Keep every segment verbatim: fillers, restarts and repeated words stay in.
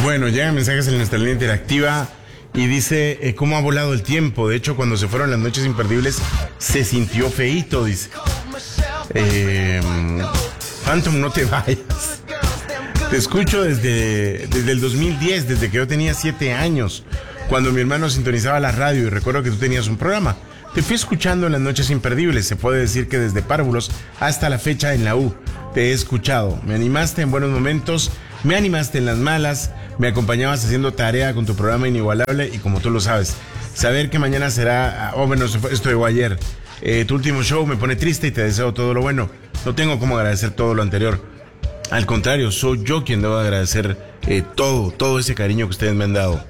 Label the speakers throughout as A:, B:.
A: Bueno, llegan mensajes en nuestra línea interactiva y dice eh, cómo ha volado el tiempo. De hecho, cuando se fueron las noches imperdibles, se sintió feíto, dice. Eh, Phantom, no te vayas. Te escucho desde, desde el dos mil diez, desde que yo tenía siete años, cuando mi hermano sintonizaba la radio y recuerdo que tú tenías un programa. Te fui escuchando en las noches imperdibles, se puede decir que desde párvulos hasta la fecha en la U. Te he escuchado, me animaste en buenos momentos, me animaste en las malas, me acompañabas haciendo tarea con tu programa inigualable y como tú lo sabes, saber que mañana será, oh bueno, esto llegó ayer, eh, tu último show me pone triste y te deseo todo lo bueno. No tengo cómo agradecer todo lo anterior. Al contrario, soy yo quien debo agradecer eh, todo, todo ese cariño que ustedes me han dado.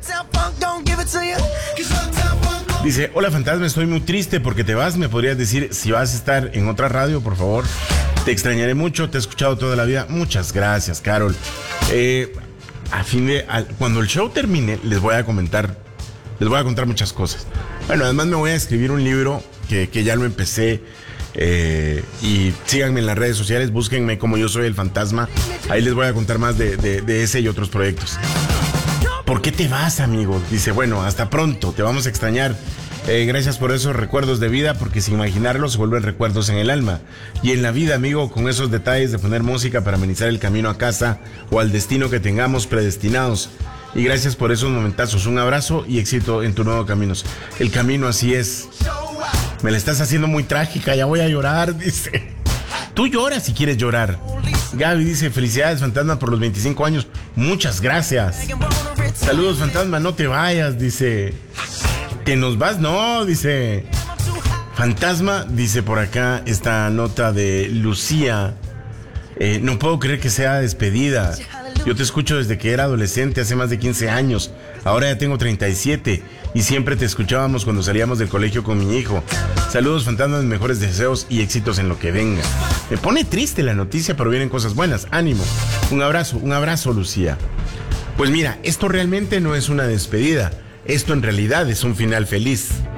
A: Dice, hola Fantasma, estoy muy triste porque te vas. ¿Me podrías decir si vas a estar en otra radio, por favor? Te extrañaré mucho, te he escuchado toda la vida. Muchas gracias, Carol. Eh, a fin de, a, cuando el show termine, les voy a comentar, les voy a contar muchas cosas. Bueno, además me voy a escribir un libro que, que ya lo empecé. Eh, y síganme en las redes sociales, búsquenme como Yo Soy el Fantasma. Ahí les voy a contar más de, de, de ese y otros proyectos. ¿Por qué te vas, amigo? Dice, bueno, hasta pronto, te vamos a extrañar. Eh, gracias por esos recuerdos de vida, porque sin imaginarlos se vuelven recuerdos en el alma. Y en la vida, amigo, con esos detalles de poner música para amenizar el camino a casa o al destino que tengamos predestinados. Y gracias por esos momentazos. Un abrazo y éxito en tu nuevo camino. El camino así es. Me la estás haciendo muy trágica, ya voy a llorar, dice. Tú lloras si quieres llorar. Gaby dice, felicidades, Fantasma, por los veinticinco años. Muchas gracias. Saludos, Fantasma, no te vayas, dice. ¿Que nos vas? No, dice. Fantasma, dice por acá esta nota de Lucía. Eh, no puedo creer que sea despedida. Yo te escucho desde que era adolescente, hace más de quince años. Ahora ya tengo treinta y siete y siempre te escuchábamos cuando salíamos del colegio con mi hijo. Saludos, Fantasmas, mejores deseos y éxitos en lo que venga. Me pone triste la noticia, pero vienen cosas buenas. Ánimo. Un abrazo, un abrazo, Lucía. Pues mira, esto realmente no es una despedida. Esto en realidad es un final feliz.